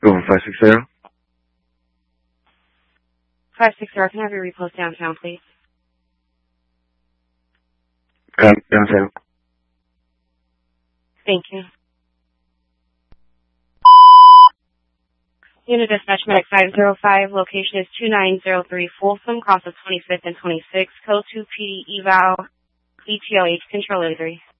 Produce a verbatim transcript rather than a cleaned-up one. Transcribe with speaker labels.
Speaker 1: Going five six zero.
Speaker 2: five six zero, can I have your repost downtown, please?
Speaker 1: Um, downtown.
Speaker 2: Thank you. Unit Dispatch Medic five zero five, location is two nine zero three Folsom, cross of twenty-fifth and twenty-sixth, code two P D eval, E T O H, control A three.